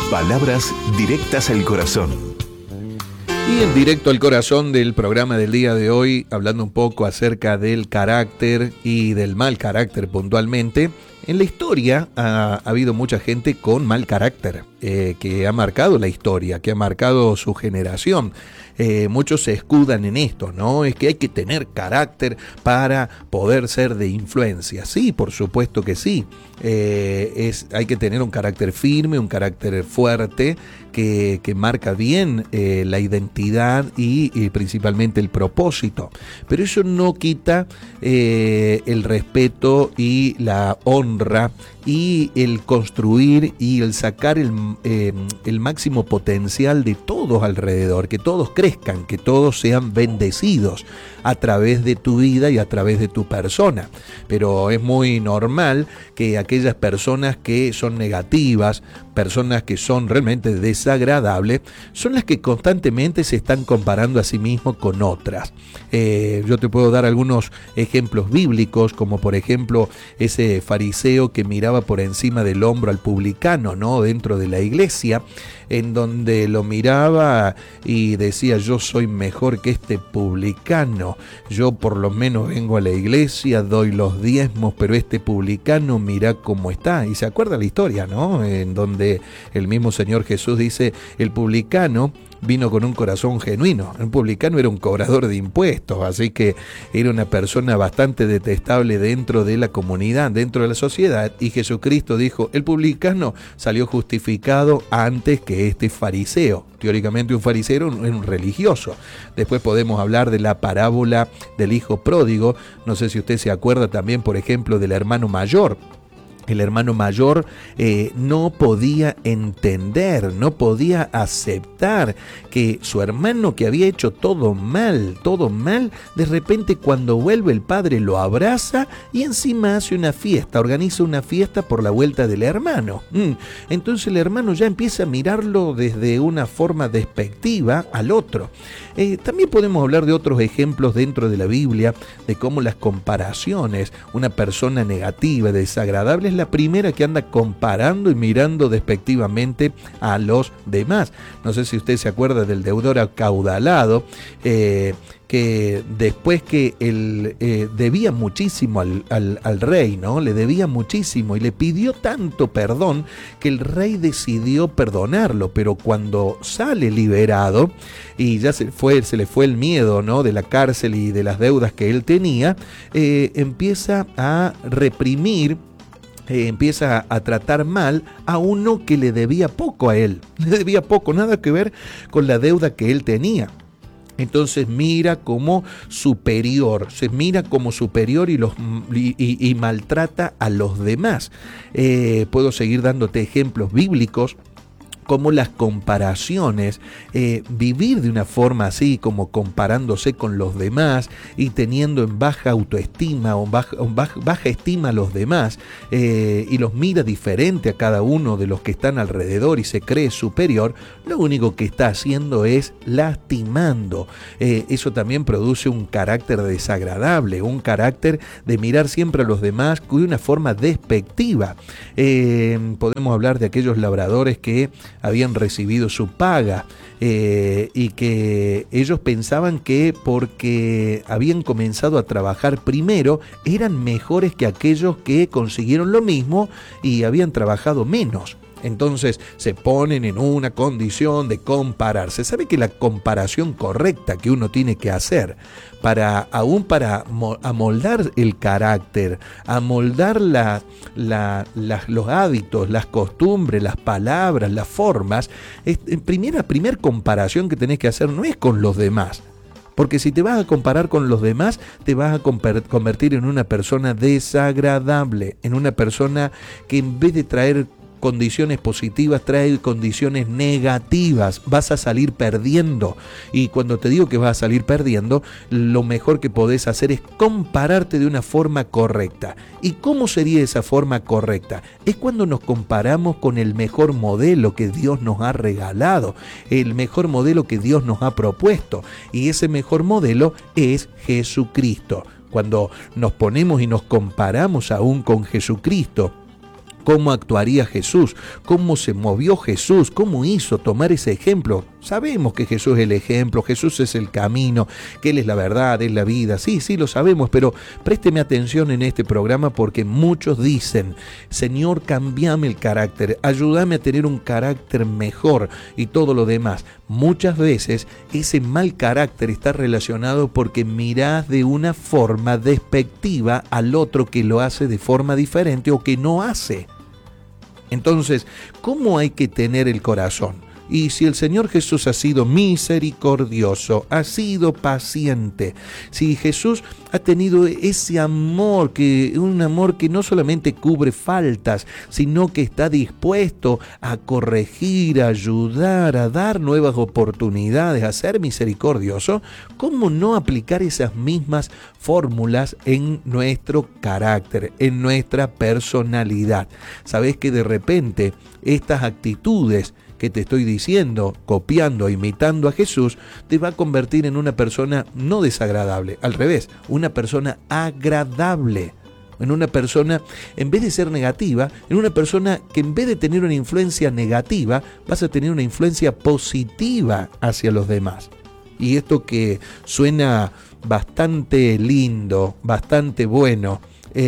Palabras directas al corazón. Y en directo al corazón del programa del día de hoy, hablando un poco acerca del carácter y del mal carácter puntualmente. En la historia ha habido mucha gente con mal carácter, que ha marcado la historia, que ha marcado su generación. Muchos se escudan en esto, ¿no? Es que hay que tener carácter para poder ser de influencia. Sí, por supuesto que sí. Hay que tener un carácter firme, un carácter fuerte, que marca bien la identidad y principalmente el propósito. Pero eso no quita el respeto y la honra y el construir y el sacar el máximo potencial de todos alrededor, que todos crezcan, que todos sean bendecidos a través de tu vida y a través de tu persona. Pero es muy normal que aquellas personas que son negativas, personas que son realmente desagradables, son las que constantemente se están comparando a sí mismos con otras. Yo te puedo dar algunos ejemplos bíblicos, como por ejemplo ese fariseo que miraba por encima del hombro al publicano, ¿no? Dentro de la iglesia, en donde lo miraba y decía: yo soy mejor que este publicano, yo por lo menos vengo a la iglesia, doy los diezmos, pero este publicano mira cómo está. Y se acuerda la historia, ¿no? En donde el mismo Señor Jesús dice: el publicano vino con un corazón genuino. El publicano era un cobrador de impuestos, así que era una persona bastante detestable dentro de la comunidad, dentro de la sociedad, y Jesucristo dijo: el publicano salió justificado antes que este fariseo. Teóricamente un fariseo era un religioso. Después podemos hablar de la parábola del hijo pródigo. No sé si usted se acuerda también, por ejemplo, del hermano mayor. El hermano mayor no podía entender, no podía aceptar que su hermano, que había hecho todo mal, de repente cuando vuelve el padre lo abraza y encima hace una fiesta, organiza una fiesta por la vuelta del hermano. Entonces el hermano ya empieza a mirarlo desde una forma despectiva al otro. También podemos hablar de otros ejemplos dentro de la Biblia, de cómo las comparaciones, una persona negativa, desagradable, es la primera que anda comparando y mirando despectivamente a los demás. No sé si usted se acuerda del deudor acaudalado, que después que él debía muchísimo al rey, ¿no? Le debía muchísimo y le pidió tanto perdón que el rey decidió perdonarlo, pero cuando sale liberado y ya se le fue el miedo, ¿no? De la cárcel y de las deudas que él tenía, empieza a reprimir, empieza a tratar mal a uno que le debía poco a él. Le debía poco, nada que ver con la deuda que él tenía. Entonces mira como superior, se mira como superior y maltrata a los demás. Puedo seguir dándote ejemplos bíblicos, como las comparaciones, vivir de una forma así, como comparándose con los demás y teniendo en baja autoestima o baja estima a los demás, y los mira diferente a cada uno de los que están alrededor y se cree superior, lo único que está haciendo es lastimando. Eso también produce un carácter desagradable, un carácter de mirar siempre a los demás de una forma despectiva. Podemos hablar de aquellos labradores que habían recibido su paga y que ellos pensaban que porque habían comenzado a trabajar primero eran mejores que aquellos que consiguieron lo mismo y habían trabajado menos. Entonces se ponen en una condición de compararse. ¿Sabe que la comparación correcta que uno tiene que hacer para amoldar el carácter, amoldar los hábitos, las costumbres, las palabras, las formas, primera comparación que tenés que hacer no es con los demás? Porque si te vas a comparar con los demás, te vas a convertir en una persona desagradable, en una persona que en vez de traer condiciones positivas, trae condiciones negativas, vas a salir perdiendo. Y cuando te digo que vas a salir perdiendo, lo mejor que podés hacer es compararte de una forma correcta. ¿Y cómo sería esa forma correcta? Es cuando nos comparamos con el mejor modelo que Dios nos ha regalado, el mejor modelo que Dios nos ha propuesto, y ese mejor modelo es Jesucristo. Cuando nos ponemos y nos comparamos aún con Jesucristo, cómo actuaría Jesús, cómo se movió Jesús, cómo hizo tomar ese ejemplo. Sabemos que Jesús es el ejemplo, Jesús es el camino, que Él es la verdad, es la vida. Sí, lo sabemos, pero présteme atención en este programa porque muchos dicen: Señor, cambiame el carácter, ayúdame a tener un carácter mejor y todo lo demás. Muchas veces ese mal carácter está relacionado porque mirás de una forma despectiva al otro que lo hace de forma diferente o que no hace. Entonces, ¿cómo hay que tener el corazón? Y si el Señor Jesús ha sido misericordioso, ha sido paciente, si Jesús ha tenido ese amor, un amor que no solamente cubre faltas, sino que está dispuesto a corregir, a ayudar, a dar nuevas oportunidades, a ser misericordioso, ¿cómo no aplicar esas mismas fórmulas en nuestro carácter, en nuestra personalidad? Sabés que de repente estas actitudes que te estoy diciendo, copiando, imitando a Jesús, te va a convertir en una persona no desagradable, al revés, una persona agradable, en una persona, en vez de ser negativa, en una persona que en vez de tener una influencia negativa, vas a tener una influencia positiva hacia los demás. Y esto que suena bastante lindo, bastante bueno,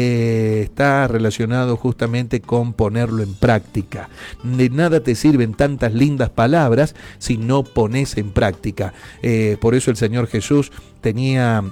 está relacionado justamente con ponerlo en práctica. De nada te sirven tantas lindas palabras si no pones en práctica. Por eso el Señor Jesús tenía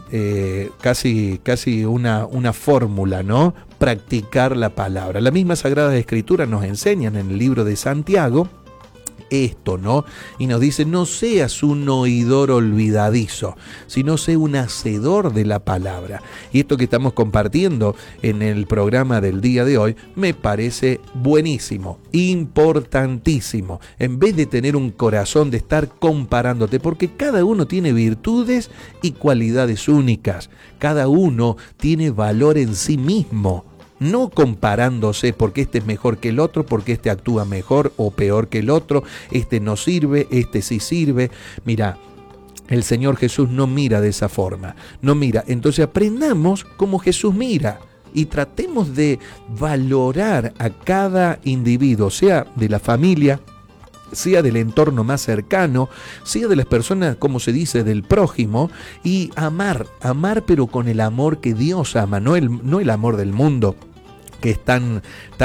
casi una fórmula, ¿no? Practicar la palabra. La misma Sagrada Escritura nos enseñan en el libro de Santiago esto, ¿no? Y nos dice: no seas un oidor olvidadizo, sino sé un hacedor de la palabra. Y esto que estamos compartiendo en el programa del día de hoy me parece buenísimo, importantísimo. En vez de tener un corazón de estar comparándote, porque cada uno tiene virtudes y cualidades únicas, cada uno tiene valor en sí mismo. No comparándose porque este es mejor que el otro, porque este actúa mejor o peor que el otro, este no sirve, este sí sirve. Mira, el Señor Jesús no mira de esa forma, no mira. Entonces aprendamos como Jesús mira y tratemos de valorar a cada individuo, sea de la familia, sea del entorno más cercano, sea de las personas, como se dice, del prójimo, y amar pero con el amor que Dios ama, no el amor del mundo, que es tan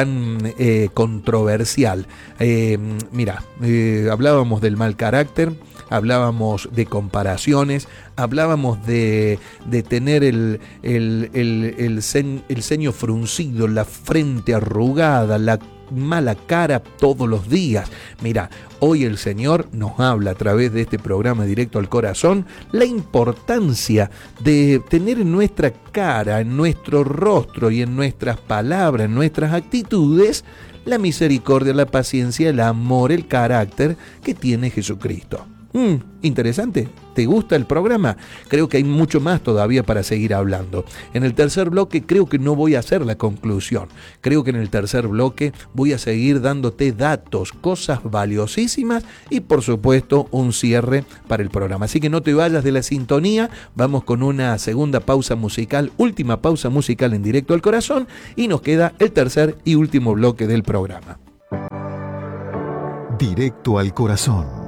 controversial. Hablábamos del mal carácter, hablábamos de comparaciones, hablábamos de tener el ceño fruncido, la frente arrugada, la mala cara todos los días. Mira, hoy el Señor nos habla a través de este programa Directo al Corazón la importancia de tener en nuestra cara, en nuestro rostro y en nuestras palabras, en nuestras actitudes, la misericordia, la paciencia, el amor, el carácter que tiene Jesucristo. Interesante. ¿Te gusta el programa? Creo que hay mucho más todavía para seguir hablando. En el tercer bloque creo que no voy a hacer la conclusión. Creo que en el tercer bloque voy a seguir dándote datos, cosas valiosísimas y por supuesto un cierre para el programa. Así que no te vayas de la sintonía. Vamos con una segunda pausa musical, última pausa musical en Directo al Corazón y nos queda el tercer y último bloque del programa. Directo al Corazón.